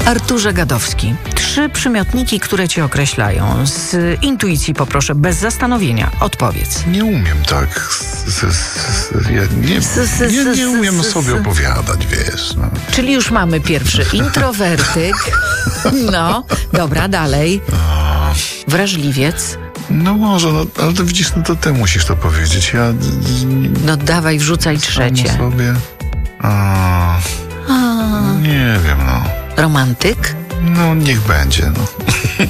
Arturze Gadowski. 3 przymiotniki, które cię określają. Z intuicji poproszę, bez zastanowienia. Odpowiedz. Nie umiem tak. Ja nie umiem sobie opowiadać, wiesz. No. Czyli już mamy pierwszy introwertyk. No, dobra, dalej. Wrażliwiec. No może, ale to widzisz, to ty musisz to powiedzieć. Ja... No dawaj, wrzucaj trzecie. Sobie... Nie wiem, no. Romantyk? No niech będzie, no.